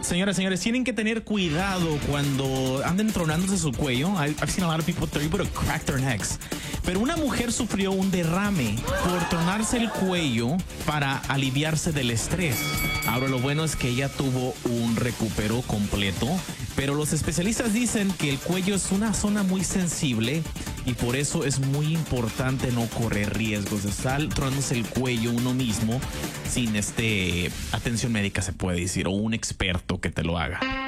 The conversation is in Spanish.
Señoras, señores, tienen que tener cuidado cuando anden tronándose su cuello. I've seen a lot of people able to crack their necks. Pero una mujer sufrió un derrame por tronarse el cuello para aliviarse del estrés. Ahora lo bueno es que ella tuvo un recupero completo, pero los especialistas dicen que el cuello es una zona muy sensible y por eso es muy importante no correr riesgos de estar tronándose el cuello uno mismo sin atención médica, se puede decir, o un experto que te lo haga.